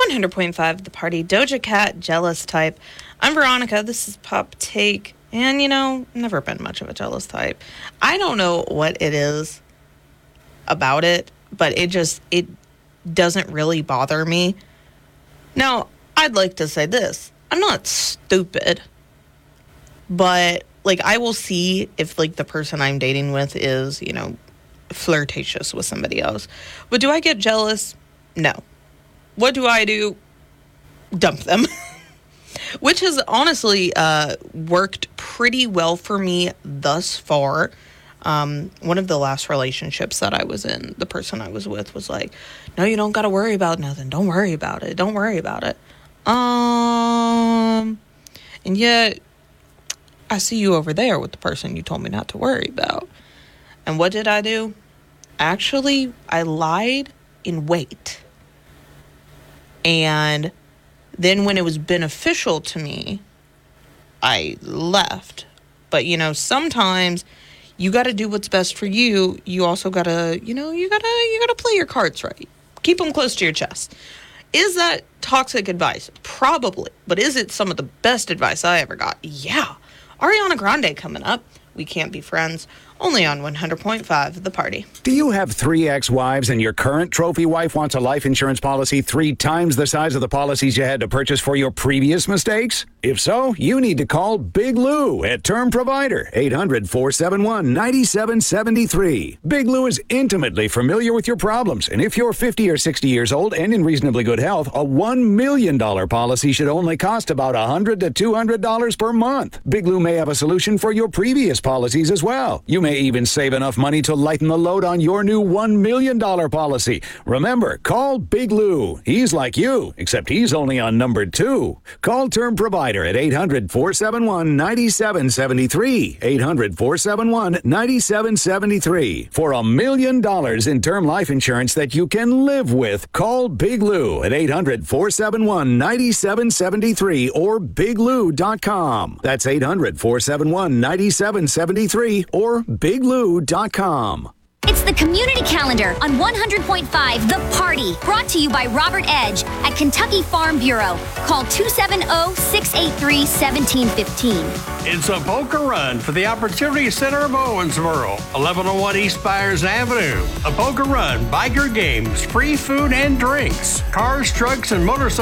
100.5 The Party, Doja Cat, Jealous Type. I'm Veronica. This is Pop Take. And, never been much of a jealous type. I don't know what it is about it, but it doesn't really bother me. Now, I'd like to say this. I'm not stupid, but, I will see if, the person I'm dating with is, flirtatious with somebody else. But do I get jealous? No. What do I do? Dump them. Which has honestly worked pretty well for me thus far. One of the last relationships that I was in, the person I was with was like, no, you don't got to worry about nothing. Don't worry about it. Don't worry about it. And yet, I see you over there with the person you told me not to worry about. And what did I do? Actually, I lied in wait. And then when it was beneficial to me, I left. But, sometimes you got to do what's best for you. You also got to, you got to play your cards right. Keep them close to your chest. Is that toxic advice? Probably. But is it some of the best advice I ever got? Yeah. Ariana Grande coming up. We Can't Be Friends. Only on 100.5 The Party. Do you have 3 ex-wives and your current trophy wife wants a life insurance policy 3 times the size of the policies you had to purchase for your previous mistakes? If so, you need to call Big Lou at Term Provider, 800-471-9773. Big Lou is intimately familiar with your problems, and if you're 50 or 60 years old and in reasonably good health, a $1 million policy should only cost about $100 to $200 per month. Big Lou may have a solution for your previous policies as well. You may even save enough money to lighten the load on your new $1 million policy. Remember, call Big Lou. He's like you, except he's only on number 2. Call Term Provider at 800-471-9773. 800-471-9773. For $1 million in term life insurance that you can live with, call Big Lou at 800-471-9773 or biglou.com. That's 800-471-9773 or biglou.com. It's the Community Calendar on 100.5 The Party, brought to you by Robert Edge at Kentucky Farm Bureau. Call 270-683-1715. It's a poker run for the Opportunity Center of Owensboro, 1101 East Byers Avenue. A poker run, biker games, free food and drinks, cars, trucks, and motorcycles.